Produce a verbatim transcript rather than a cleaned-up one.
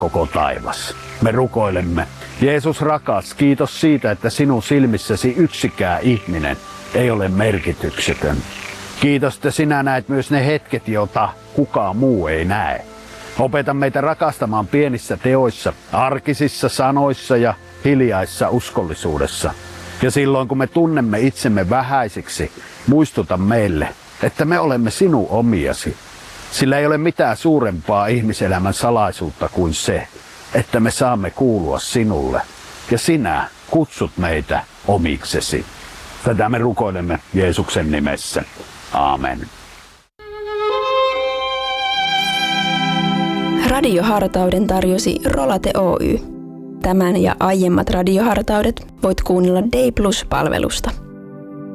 koko taivas. Me rukoilemme. Jeesus rakas, kiitos siitä, että sinun silmissäsi yksikään ihminen ei ole merkityksetön. Kiitos, että sinä näet myös ne hetket, joita kukaan muu ei näe. Opeta meitä rakastamaan pienissä teoissa, arkisissa sanoissa ja hiljaissa uskollisuudessa. Ja silloin kun me tunnemme itsemme vähäisiksi, muistuta meille, että me olemme sinun omiasi. Sillä ei ole mitään suurempaa ihmiselämän salaisuutta kuin se, että me saamme kuulua sinulle. Ja sinä kutsut meitä omiksesi. Tätä me rukoilemme Jeesuksen nimessä. Aamen. Radiohartauden tarjosi Rolate Oy. Tämän ja aiemmat radiohartaudet voit kuunnella Day Plus-palvelusta.